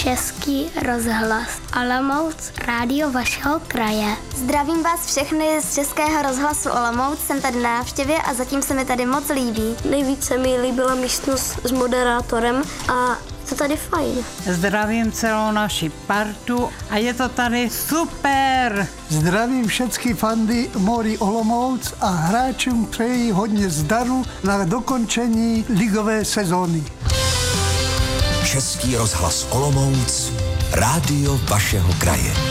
Český rozhlas Olomouc, rádio vašeho kraje. Zdravím vás všechny z Českého rozhlasu Olomouc, jsem tady na návštěvě a zatím se mi tady moc líbí. Nejvíce mi líbila místnost s moderátorem a to tady fajn. Zdravím celou naši partu a je to tady super. Zdravím všechny fandy Mori Olomouc a hráčům přeji hodně zdaru na dokončení ligové sezóny. Český rozhlas Olomouc, rádio vašeho kraje.